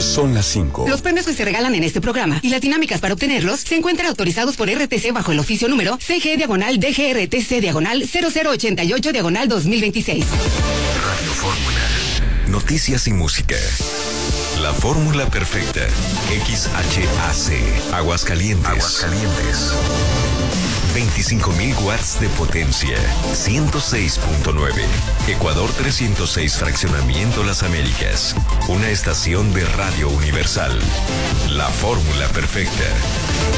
Son las 5. Los premios que se regalan en este programa y las dinámicas para obtenerlos se encuentran autorizados por RTC bajo el oficio número CG/DGRTC/0088/2026. Radio Fórmula. Noticias y música. La fórmula perfecta. XHAC. Aguascalientes. 25.000 watts de potencia. 106.9. Ecuador 306, Fraccionamiento Las Américas. Una estación de Radio Universal. La fórmula perfecta.